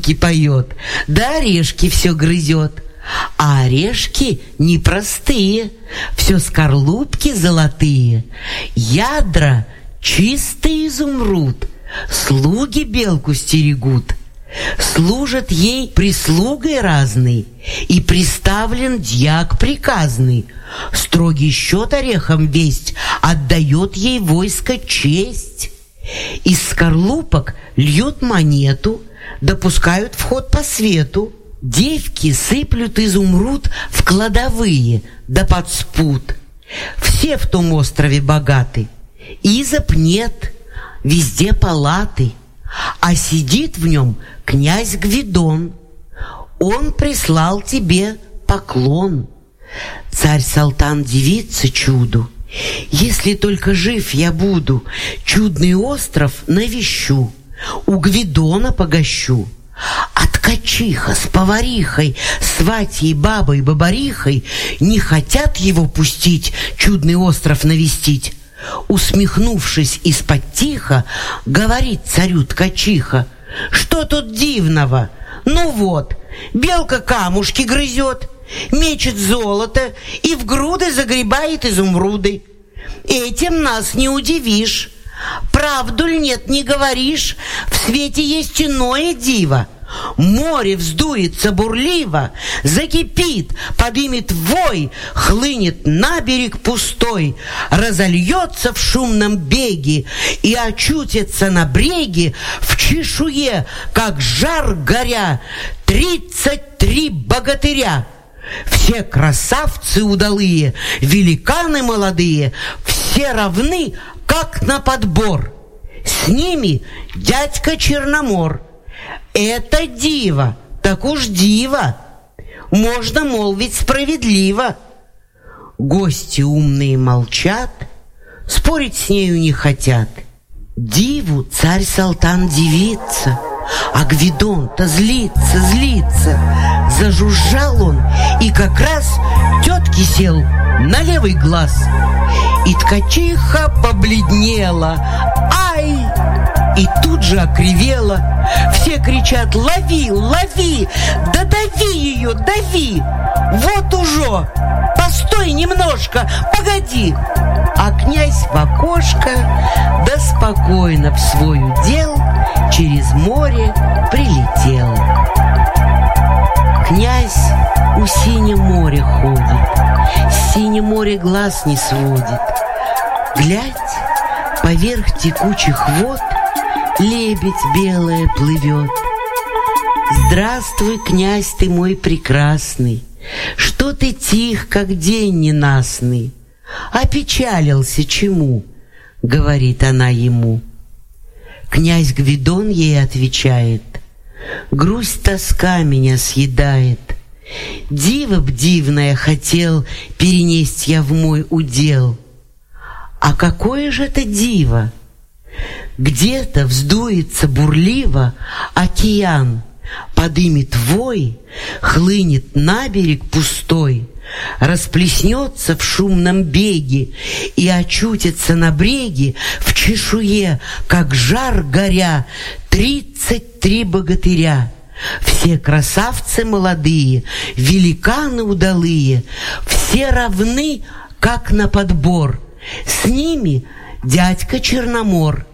звуки поет, да орешки все грызет. А орешки непростые, все скорлупки золотые, ядра чистый изумруд, слуги белку стерегут. Служат ей прислугой разной, и приставлен дьяк приказный. Строгий счет орехам весть, отдает ей войско честь. Из скорлупок льют монету, допускают вход по свету. Девки сыплют изумруд в кладовые, да под спут. Все в том острове богаты, изоб нет, везде палаты. А сидит в нем князь Гвидон. Он прислал тебе поклон. Царь-салтан дивится чуду. Если только жив я буду, чудный остров навещу, у Гвидона погощу. А ткачиха с поварихой, сватьей, бабой, бабарихой не хотят его пустить, чудный остров навестить. Усмехнувшись из-под тихо, говорит царю ткачиха: что тут дивного? Ну вот, белка камушки грызет, мечет золото и в груды загребает изумруды. Этим нас не удивишь. Правду ль нет, не говоришь? В свете есть иное диво. Море вздуется бурливо, закипит, подымет вой, хлынет на берег пустой, разольется в шумном беге и очутится на бреге в чешуе, как жар горя, 33 богатыря. Все красавцы удалые, великаны молодые, все равны, как на подбор. С ними дядька Черномор. Это диво, так уж диво, можно молвить справедливо. Гости умные молчат, спорить с нею не хотят. Диву царь-салтан дивится, а Гвидон-то злится. Зажужжал он и как раз тетке сел на левый глаз. И ткачиха побледнела, ай! И тут же окривела. Все кричат: лови, лови, да дави ее, дави. Вот уже, постой немножко, погоди. А князь в окошко, да спокойно в свой удел через море прилетел. Князь у синего моря ходит, с синего моря глаз не сводит. Глядь, поверх текучих вод лебедь белая плывет. Здравствуй, князь ты мой прекрасный, что ты тих, как день ненастный? Опечалился чему? Говорит она ему. Князь Гвидон ей отвечает: грусть, тоска меня съедает. Диво б дивное хотел перенесть я в мой удел. А какое же это диво? Где-то вздуется бурливо океан, подымет вой, хлынет на берег пустой, расплеснется в шумном беге и очутится на бреге в чешуе, как жар горя, 33 богатыря. Все красавцы молодые, великаны удалые, все равны, как на подбор. С ними дядька Черномор.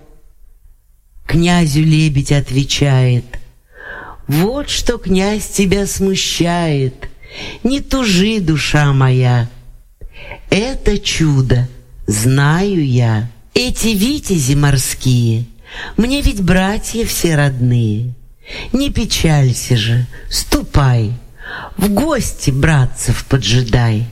Князю лебедь отвечает: вот что, князь, тебя смущает. Не тужи, душа моя, это чудо знаю я. Эти витязи морские мне ведь братья все родные. Не печалься же, ступай, в гости братцев поджидай.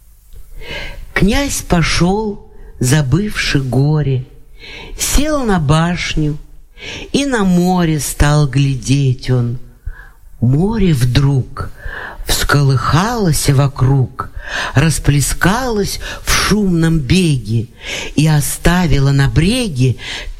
Князь пошел, забывши горе, сел на башню, и на море стал глядеть он. Море вдруг всколыхалось вокруг, расплескалось в шумном беге и оставило на бреге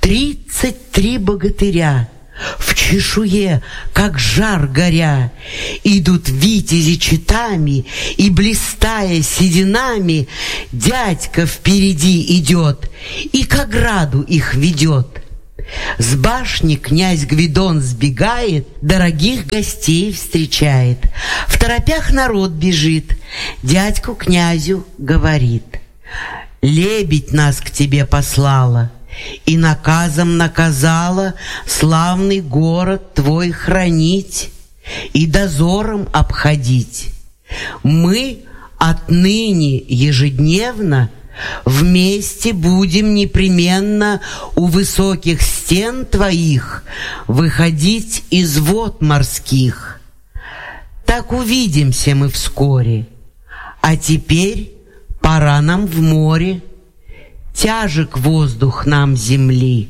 33 богатыря. В чешуе, как жар горя, идут витязи четами, и, блистая сединами, дядька впереди идет и к ограду их ведет. С башни князь Гвидон сбегает, дорогих гостей встречает. В торопях народ бежит, дядьку князю говорит: лебедь нас к тебе послала и наказом наказала славный город твой хранить и дозором обходить. Мы отныне ежедневно вместе будем непременно у высоких стен твоих выходить из вод морских. Так увидимся мы вскоре. А теперь пора нам в море. Тяжек воздух нам земли.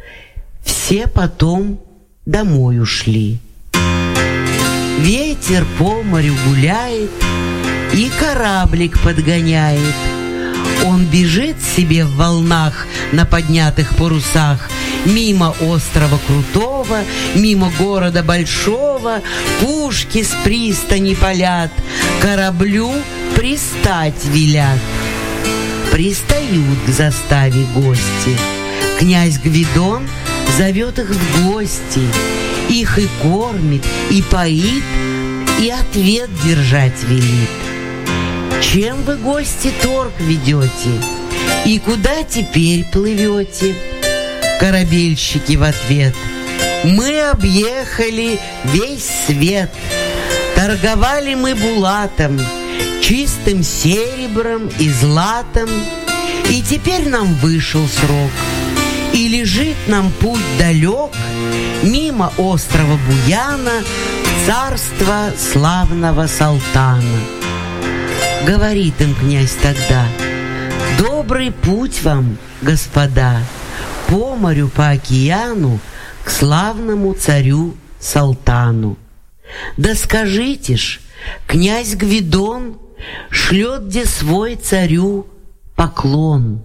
Все потом домой ушли. Ветер по морю гуляет и кораблик подгоняет. Он бежит себе в волнах на поднятых парусах, мимо острова крутого, мимо города большого. Пушки с пристани палят, кораблю пристать велят. Пристают к заставе гости. Князь Гвидон зовет их в гости. Их и кормит, и поит, и ответ держать велит. Чем вы, гости, торг ведете? И куда теперь плывете? Корабельщики в ответ: мы объехали весь свет. Торговали мы булатом, чистым серебром и златом. И теперь нам вышел срок, и лежит нам путь далек мимо острова Буяна в царство славного Салтана. Говорит им князь тогда: добрый путь вам, господа, по морю, по океану к славному царю Салтану. Да скажите ж, князь Гвидон шлет где свой царю поклон.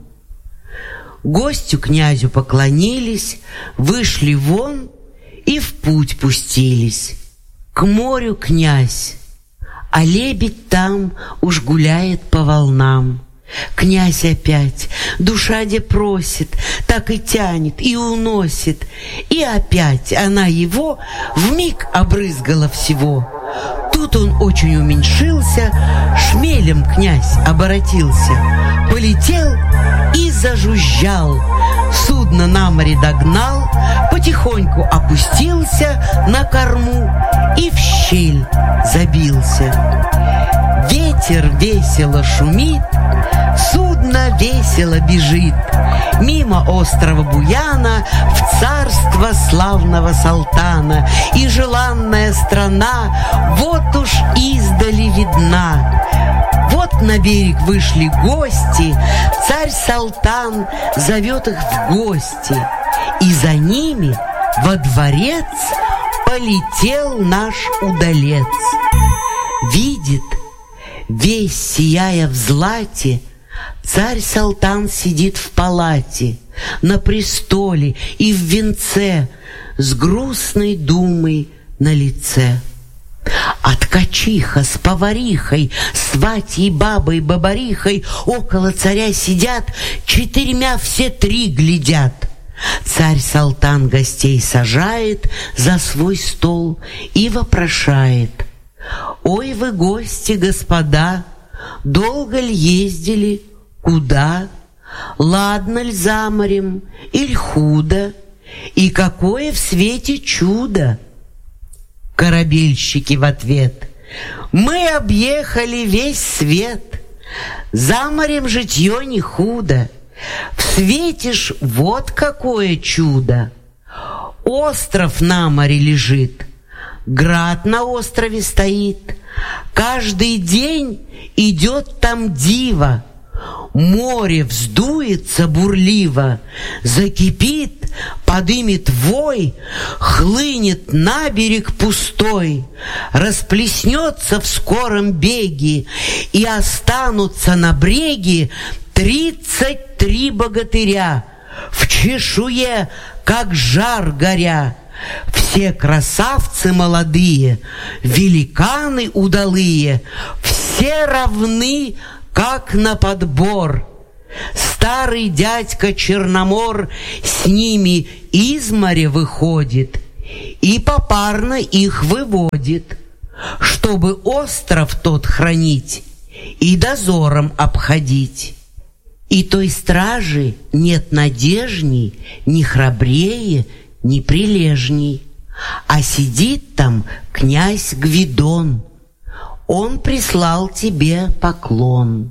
Гостю князю поклонились, вышли вон и в путь пустились. К морю князь, а лебедь там уж гуляет по волнам. Князь опять, душа де просит, так и тянет, и уносит. И опять она его вмиг обрызгала всего. Тут он очень уменьшился, шмелем князь оборотился, полетел и зажужжал. Судно на море догнал, потихоньку опустился на корму и в щель забился. Ветер весело шумит, судно весело бежит мимо острова Буяна в царство славного Салтана. И желанная страна вот уж издали видна. Вот на берег вышли гости, царь Салтан зовет их в гости. И за ними во дворец полетел наш удалец. Видит, весь сияя в злате, царь Салтан сидит в палате, на престоле и в венце, с грустной думой на лице. А ткачиха с поварихой, сватьей, бабой, бабарихой около царя сидят, четырьмя все три глядят. Царь Салтан гостей сажает за свой стол и вопрошает: ой, вы, гости, господа, долго ль ездили, куда? Ладно ль за морем, иль худо? И какое в свете чудо? Корабельщики в ответ: мы объехали весь свет, за морем житье не худо. В свете ж вот какое чудо! Остров на море лежит, град на острове стоит, каждый день идет там диво. Море вздуется бурливо, закипит, подымет вой, хлынет на берег пустой, расплеснется в скором беге, и останутся на бреге 33 богатыря, в чешуе, как жар горя. Все красавцы молодые, великаны удалые, все равны, как на подбор. Старый дядька Черномор с ними из моря выходит и попарно их выводит, чтобы остров тот хранить и дозором обходить. И той стражи нет надежней, ни храбрее, ни прилежней. А сидит там князь Гвидон, он прислал тебе поклон.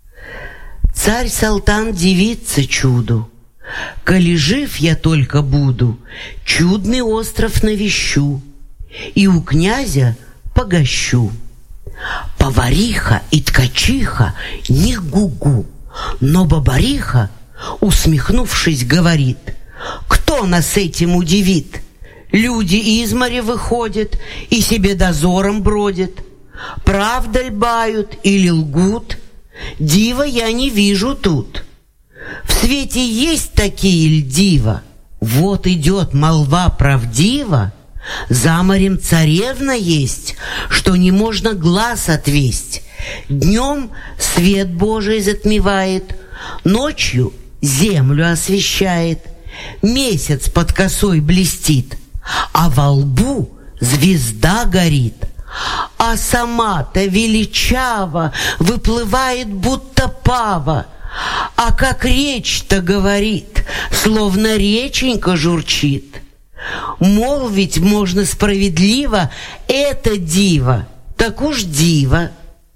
Царь Салтан дивится чуду, коли жив я только буду, чудный остров навещу и у князя погощу. Повариха и ткачиха не гугу, но бабариха, усмехнувшись, говорит: кто нас этим удивит? Люди из моря выходят и себе дозором бродят. Правда ль бают или лгут? Дива я не вижу тут. В свете есть такие ль дива? Вот идет молва правдива. За морем царевна есть, что не можно глаз отвесть. Днем свет Божий затмевает, ночью землю освещает. Месяц под косой блестит, а во лбу звезда горит. А сама-то величаво выплывает, будто пава. А как речь-то говорит, словно реченька журчит. Молвить можно справедливо: это диво, так уж диво.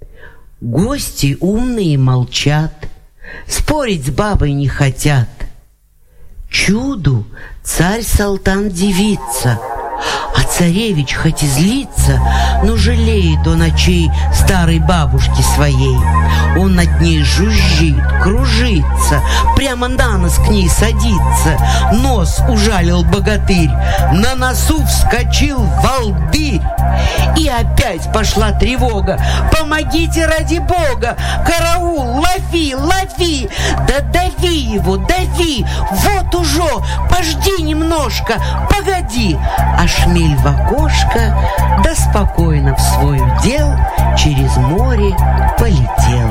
Гости умные молчат, спорить с бабой не хотят. Чуду царь Салтан дивится, а царевич хоть и злится, но жалеет он очей старой бабушки своей. Он над ней жужжит, кружится, прямо на нос к ней садится. Нос ужалил богатырь, на носу вскочил волдырь. И опять пошла тревога: помогите ради Бога! Караул, лови, лови! Да дави его, дави! Вот уже, пожди немножко, погоди! А шмель в окошко, да спокойно в свой удел через море полетел.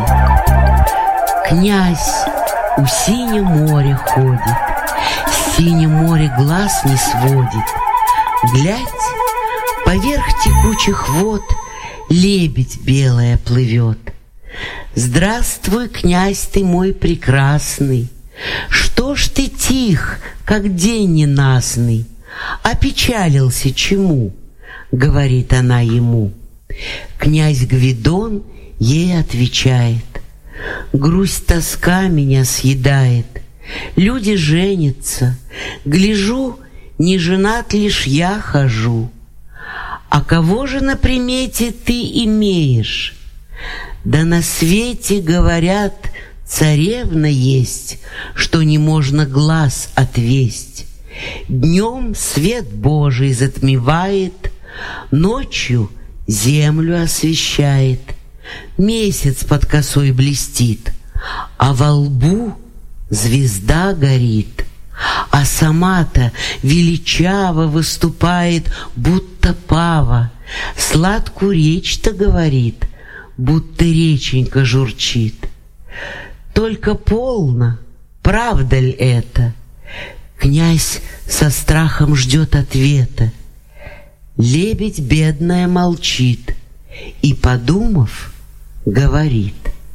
Князь у синего моря ходит, с синего моря глаз не сводит. Глядь, поверх текучих вод лебедь белая плывет. Здравствуй, князь ты мой прекрасный, что ж ты тих, как день ненастный? Опечалился чему? Говорит она ему. Князь Гвидон ей отвечает: грусть, тоска меня съедает. Люди женятся, гляжу, не женат лишь я хожу. А кого же на примете ты имеешь? Да на свете, говорят, царевна есть, что не можно глаз отвесть. Днем свет Божий затмевает, ночью землю освещает. Месяц под косой блестит, а во лбу звезда горит. А сама-то величаво выступает, будто пава. Сладкую речь-то говорит, будто реченька журчит. Только полно, правда ли это? Князь со страхом ждет ответа. Лебедь бедная молчит и, подумав, говорит: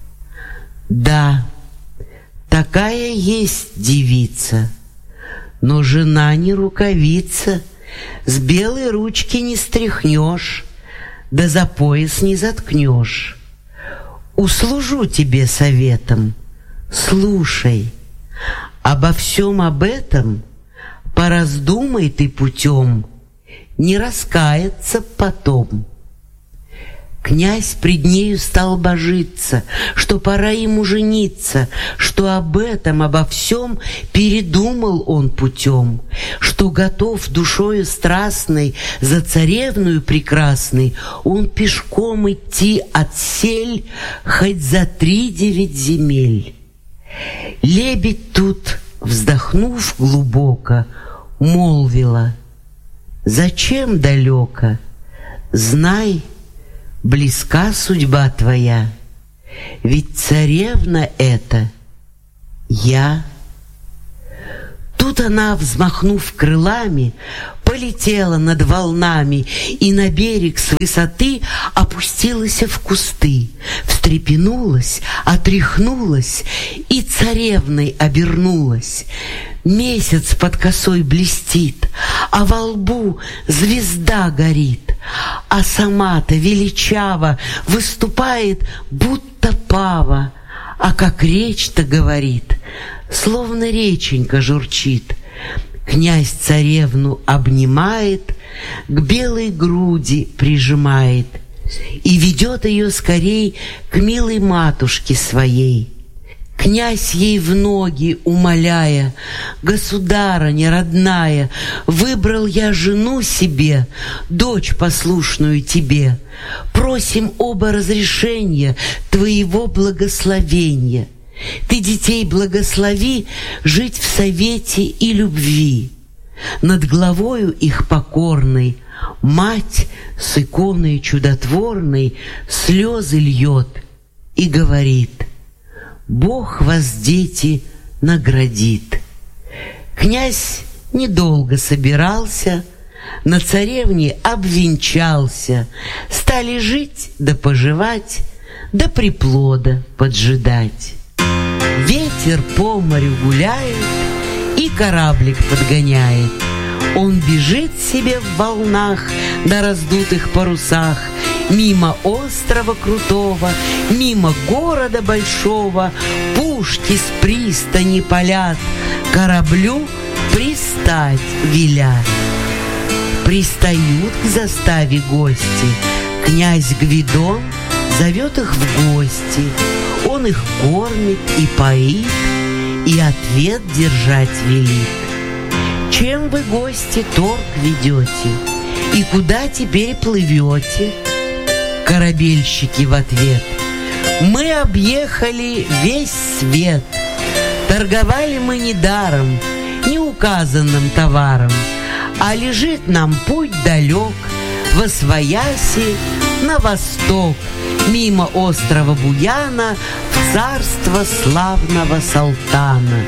да, такая есть девица, но жена не рукавица, с белой ручки не стряхнешь, да за пояс не заткнешь. Услужу тебе советом, слушай. Обо всем об этом пораздумай ты путем, не раскаяться потом. Князь пред нею стал божиться, что пора ему жениться, что об этом, обо всем передумал он путем, что готов душою страстной за царевную прекрасной он пешком идти отсель хоть за 3-9 земель. Лебедь тут, вздохнув глубоко, молвила: зачем далеко? Знай, близка судьба твоя, ведь царевна эта я. Тут она, взмахнув крылами, полетела над волнами и на берег с высоты опустилась в кусты, встрепенулась, отряхнулась и царевной обернулась. Месяц под косой блестит, а во лбу звезда горит, а сама-то величаво выступает, будто пава, а как речь-то говорит, словно реченька журчит. Князь царевну обнимает, к белой груди прижимает и ведет ее скорей к милой матушке своей. Князь ей в ноги умоляя: «Государыня родная, выбрал я жену себе, дочь послушную тебе. Просим оба разрешения твоего благословения. Ты детей благослови жить в совете и любви. Над главою их покорной мать с иконой чудотворной слезы льет и говорит: Бог вас, дети, наградит». Князь недолго собирался, на царевне обвенчался, стали жить да поживать, да приплода поджидать. Ветер по морю гуляет и кораблик подгоняет. Он бежит себе в волнах на раздутых парусах, мимо острова крутого, мимо города большого. Пушки с пристани палят, кораблю пристать велят. Пристают к заставе гости, князь Гвидон зовет их в гости. Он их кормит и поит, и ответ держать велит. Чем вы, гости, торг ведете, и куда теперь плывете? Корабельщики в ответ: мы объехали весь свет. Торговали мы не даром, не указанным товаром, а лежит нам путь далек, восвояси на восток, мимо острова Буяна в царство славного Салтана.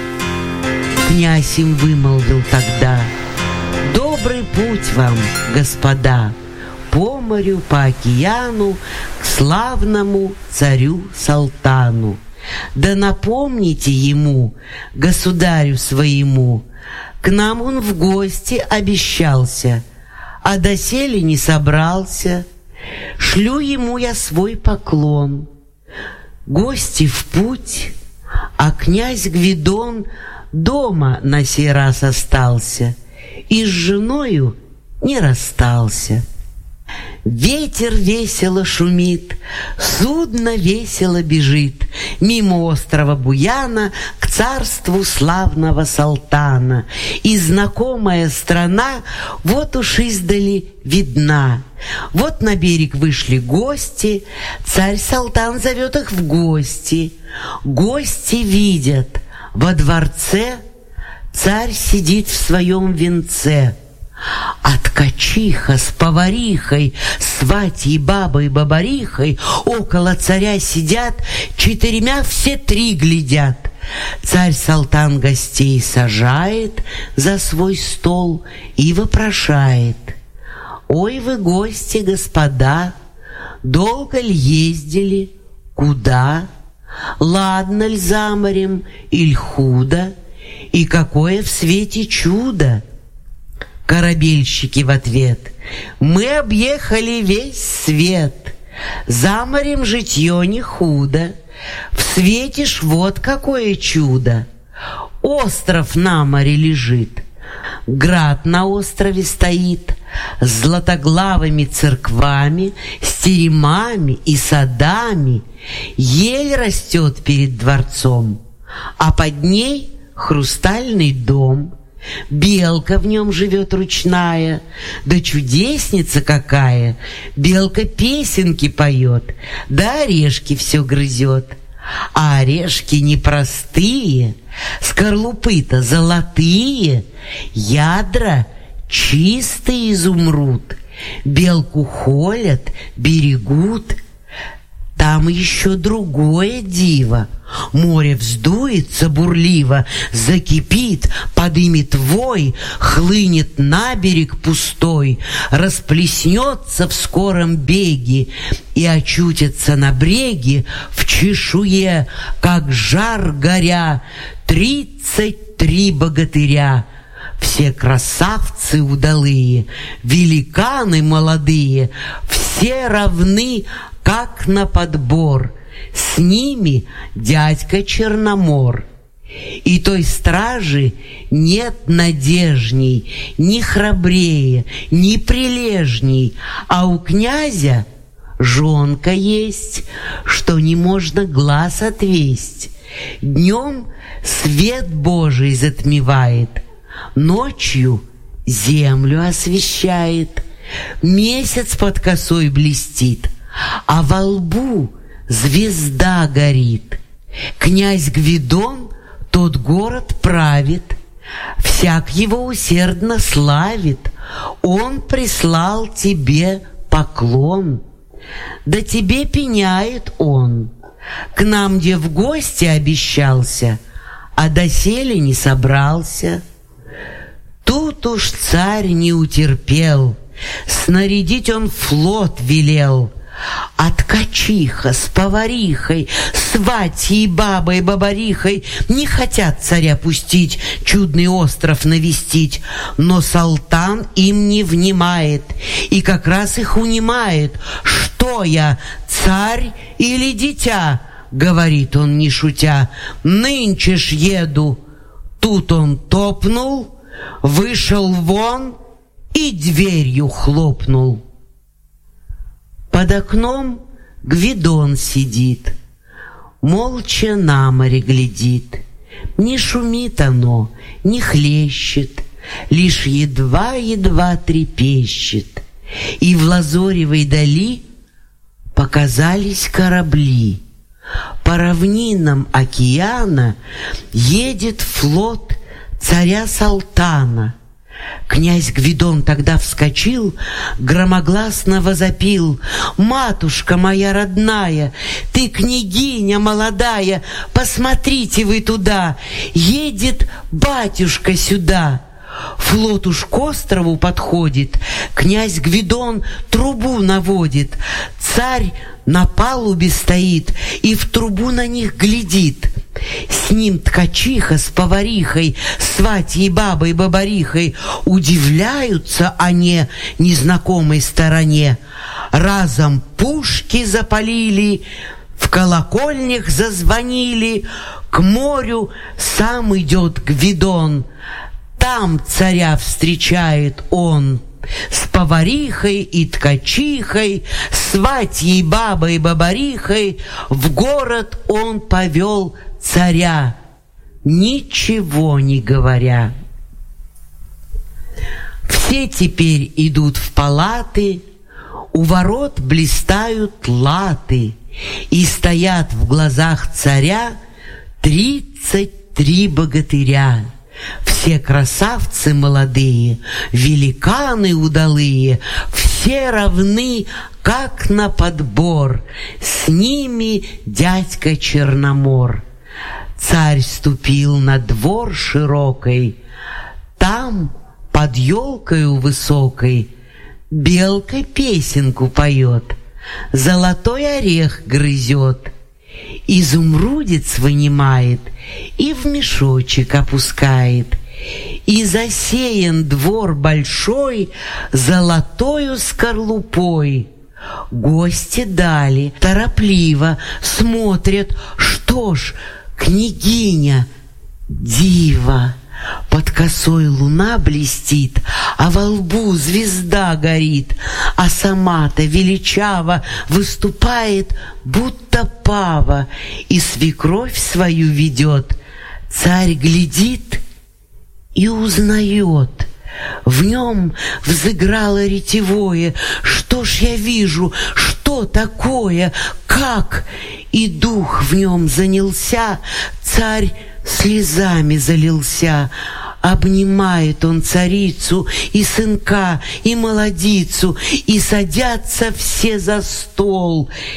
Князь им вымолвил тогда: добрый путь вам, господа, по морю, по океану, к славному царю Салтану. Да напомните ему, государю своему, к нам он в гости обещался, а доселе не собрался. Шлю ему я свой поклон. Гости в путь, а князь Гвидон дома на сей раз остался и с женою не расстался. Ветер весело шумит, судно весело бежит мимо острова Буяна к царству славного Салтана. И знакомая страна вот уж издали видна. Вот на берег вышли гости, царь Салтан зовет их в гости. Гости видят, во дворце царь сидит в своем венце, а ткачиха с поварихой, сватьей, бабой, бабарихой около царя сидят, 4 все 3 глядят. Царь Салтан гостей сажает за свой стол и вопрошает: «Ой вы, гости, господа, долго ль ездили, куда? Ладно ль за морем, иль худо? И какое в свете чудо?» Корабельщики в ответ: мы объехали весь свет, за морем житье не худо, в свете ж вот какое чудо. Остров на море лежит, град на острове стоит, с златоглавыми церквами, с теремами и садами. Ель растет перед дворцом, а под ней хрустальный дом. Белка в нем живет ручная, да чудесница какая! Белка песенки поет, да орешки все грызет. А орешки непростые, скорлупы-то золотые, ядра чистый изумруд. Белку холят, берегут. там еще другое диво. Море вздуется бурливо, закипит, подымет вой, хлынет на берег пустой, расплеснется в скором беге и очутится на бреге в чешуе, как жар горя, 33 богатыря. Все красавцы удалые, великаны молодые, все равны, как на подбор. С ними дядька Черномор. И той стражи нет надежней, ни храбрее, ни прилежней, а у князя жонка есть, что не можно глаз отвесть. Днем свет Божий затмевает, ночью землю освещает. Месяц под косой блестит, а во лбу звезда горит. Князь Гвидон тот город правит, всяк его усердно славит. Он прислал тебе поклон, да тебе пеняет он. К нам где в гости обещался, а доселе не собрался. Тут уж царь не утерпел, снарядить он флот велел. А ткачиха с поварихой, сватьей, бабой, бабарихой не хотят царя пустить, чудный остров навестить. Но Салтан им не внимает и как раз их унимает. «Что я, царь или дитя?» — говорит он, не шутя. «Нынче ж еду». Тут он топнул, вышел вон и дверью хлопнул. Под окном Гвидон сидит, молча на море глядит. Не шумит оно, не хлещет, лишь едва-едва трепещет. И в лазоревой дали показались корабли. По равнинам океана едет флот царя Салтана. Князь Гвидон тогда вскочил, громогласно возопил: «Матушка моя родная, ты княгиня молодая, посмотрите вы туда, едет батюшка сюда!» Флот уж к острову подходит, князь Гвидон трубу наводит. Царь на палубе стоит и в трубу на них глядит. С ним ткачиха с поварихой, сватьей, бабой, бабарихой. Удивляются они незнакомой стороне. Разом пушки запалили, в колокольнях зазвонили. К морю сам идет Гвидон, там царя встречает он. С поварихой и ткачихой, сватьей, бабой, бабарихой в город он повел царя, ничего не говоря. Все теперь идут в палаты, у ворот блистают латы, и стоят в глазах царя 33 богатыря. Все красавцы молодые, великаны удалые, все равны, как на подбор, с ними дядька Черномор. Царь ступил на двор широкой, там, под елкою высокой, белка песенку поет, золотой орех грызет, изумрудец вынимает и в мешочек опускает. И засеян двор большой золотою скорлупой. Гости дали, торопливо смотрят, что ж, княгиня, диво. Под косой луна блестит, а во лбу звезда горит, а сама-то величаво выступает, будто пава, и свекровь свою ведет. Царь глядит и узнает. В нем взыграло ретевое. Что ж я вижу, что такое, как? И дух в нем занялся, царь слезами залился. Обнимает он царицу и сынка, и молодицу, и садятся все за стол.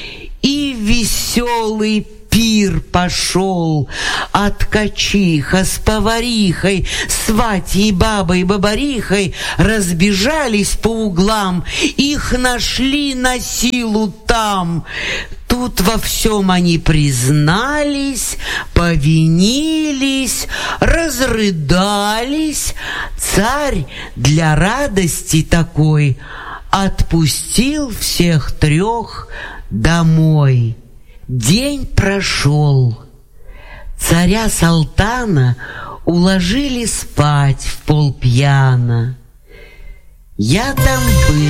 и веселый пир пошел. А ткачиха с поварихой, сватьей, бабой, бабарихой разбежались по углам. Их нашли на силу там. Тут во всем они признались, повинились, разрыдались. Царь для радости такой отпустил всех трех домой. День прошел. Царя Салтана уложили спать в полпьяна. Я там был.